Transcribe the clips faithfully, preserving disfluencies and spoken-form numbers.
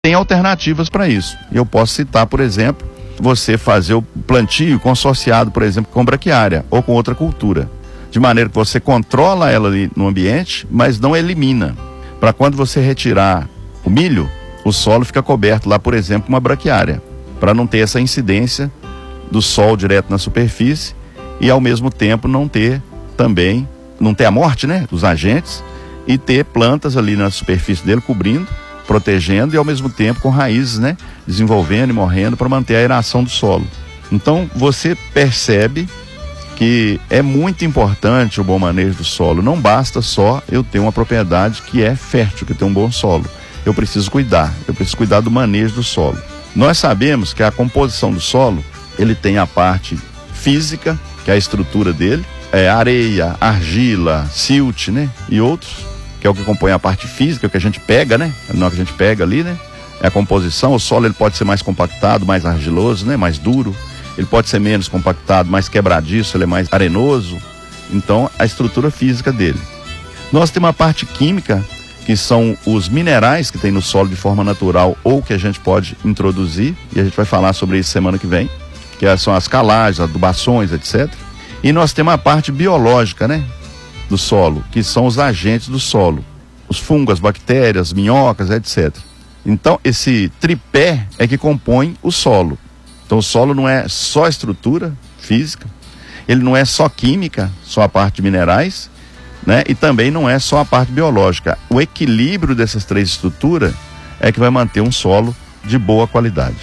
tem alternativas para isso. Eu posso citar, por exemplo, você fazer o plantio consorciado, por exemplo, com braquiária ou com outra cultura, de maneira que você controla ela ali no ambiente, mas não elimina. Para quando você retirar o milho, o solo fica coberto lá, por exemplo, com uma braquiária, para não ter essa incidência do sol direto na superfície e ao mesmo tempo não ter também, não ter a morte, né, dos agentes, e ter plantas ali na superfície dele cobrindo, protegendo e ao mesmo tempo com raízes, né, desenvolvendo e morrendo para manter a aeração do solo. Então você percebe que é muito importante o bom manejo do solo. Não basta só eu ter uma propriedade que é fértil, que tem um bom solo. Eu preciso cuidar, eu preciso cuidar do manejo do solo. Nós sabemos que a composição do solo, ele tem a parte física, que é a estrutura dele, é areia, argila, silt, né, e outros, que é o que compõe a parte física, que a gente pega, né, não que a gente pega ali, né, é a composição. O solo ele pode ser mais compactado, mais argiloso, né, mais duro. Ele pode ser menos compactado, mais quebradiço, ele é mais arenoso. Então, a estrutura física dele. Nós temos uma parte química, que são os minerais que tem no solo de forma natural ou que a gente pode introduzir, e a gente vai falar sobre isso semana que vem, que são as calagens, adubações, etcétera. E nós temos a parte biológica, né, do solo, que são os agentes do solo, os fungos, as bactérias, minhocas, etcétera. Então, esse tripé é que compõe o solo. Então, o solo não é só estrutura física, ele não é só química, só a parte de minerais, né? E também não é só a parte biológica. O equilíbrio dessas três estruturas é que vai manter um solo de boa qualidade.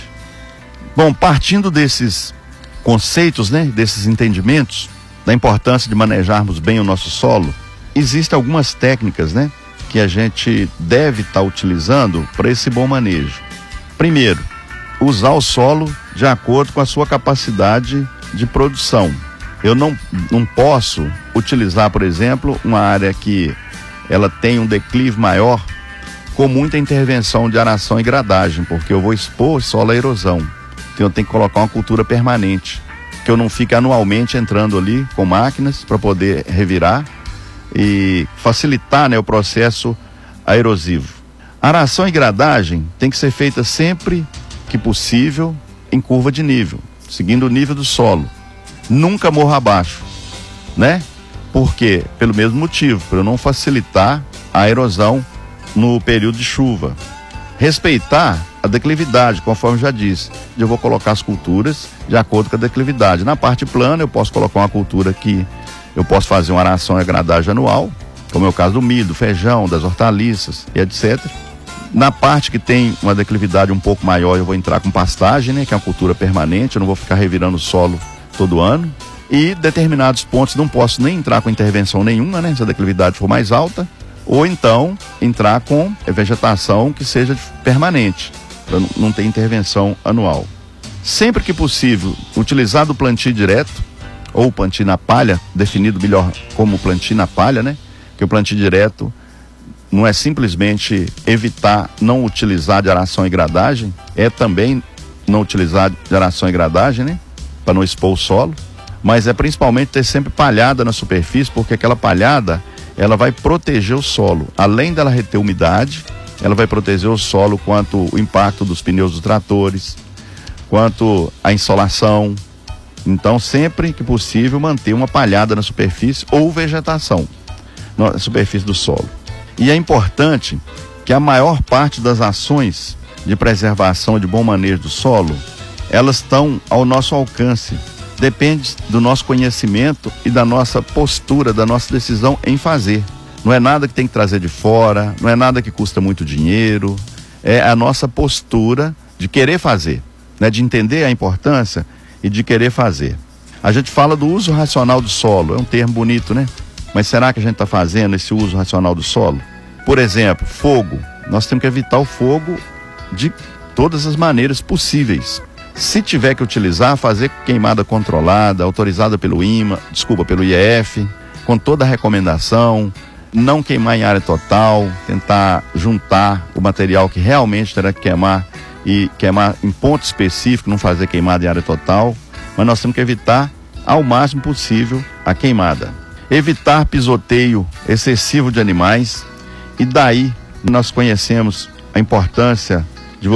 Bom, partindo desses conceitos, né, desses entendimentos, da importância de manejarmos bem o nosso solo, existem algumas técnicas, né, que a gente deve estar utilizando para esse bom manejo. Primeiro, usar o solo de acordo com a sua capacidade de produção. Eu não, não posso utilizar, por exemplo, uma área que ela tem um declive maior com muita intervenção de aração e gradagem, porque eu vou expor o solo à erosão. Então eu tenho que colocar uma cultura permanente, que eu não fique anualmente entrando ali com máquinas para poder revirar e facilitar, né, o processo aerosivo. Aração e gradagem tem que ser feita sempre que possível em curva de nível, seguindo o nível do solo. Nunca morro abaixo, né? Por quê? Pelo mesmo motivo, para eu não facilitar a erosão no período de chuva. Respeitar a declividade, conforme já disse. Eu vou colocar as culturas de acordo com a declividade. Na parte plana eu posso colocar uma cultura que eu posso fazer uma aração e gradagem anual, como é o caso do milho, do feijão, das hortaliças e etcétera. Na parte que tem uma declividade um pouco maior, eu vou entrar com pastagem, né, que é uma cultura permanente, eu não vou ficar revirando o solo todo ano. E determinados pontos não posso nem entrar com intervenção nenhuma, né, se a declividade for mais alta, ou então entrar com vegetação que seja permanente, para não ter intervenção anual. Sempre que possível, utilizar do plantio direto, ou plantio na palha, definido melhor como plantio na palha, né, que o plantio direto não é simplesmente evitar não utilizar de aração e gradagem, é também não utilizar de aração e gradagem, né, para não expor o solo, mas é principalmente ter sempre palhada na superfície, porque aquela palhada, ela vai proteger o solo, além dela reter umidade, ela vai proteger o solo quanto o impacto dos pneus dos tratores, quanto a insolação. Então, sempre que possível, manter uma palhada na superfície ou vegetação na superfície do solo. E é importante que a maior parte das ações de preservação e de bom manejo do solo, elas estão ao nosso alcance. Depende do nosso conhecimento e da nossa postura, da nossa decisão em fazer. Não é nada que tem que trazer de fora, não é nada que custa muito dinheiro, é a nossa postura de querer fazer, né? De entender a importância e de querer fazer. A gente fala do uso racional do solo, é um termo bonito, né? Mas será que a gente está fazendo esse uso racional do solo? Por exemplo, fogo. Nós temos que evitar o fogo de todas as maneiras possíveis. Se tiver que utilizar, fazer queimada controlada, autorizada pelo I M A, desculpa, pelo I E F, com toda a recomendação, não queimar em área total, tentar juntar o material que realmente terá que queimar e queimar em ponto específico, não fazer queimada em área total, mas nós temos que evitar ao máximo possível a queimada. Evitar pisoteio excessivo de animais, e daí nós conhecemos a importância